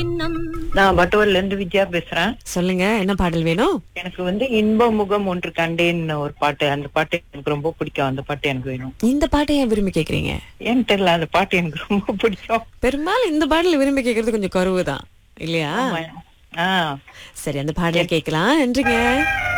நான் பட்டுவல்ல இருந்து வித்யா பேசுறேன். சொல்லுங்க, என்ன பாடல் வேணும்? எனக்கு இன்ப முகம் ஒன்று கண்டேன்னு ஒரு பாட்டு, அந்த பாட்டு எனக்கு ரொம்ப பிடிக்கும். அந்த பாட்டு எனக்கு வேணும். இந்த பாட்டை ஏன் விரும்பி கேக்குறீங்க? ஏன்னு தெரியல, அந்த பாட்டு எனக்கு ரொம்ப பிடிக்கும். பெரும்பாலும் இந்த பாடல விரும்பி கேக்குறது கொஞ்சம் குறைவுதான் இல்லையா? ஆ சரி, அந்த பாடலை கேட்கலாம். நன்றிங்க.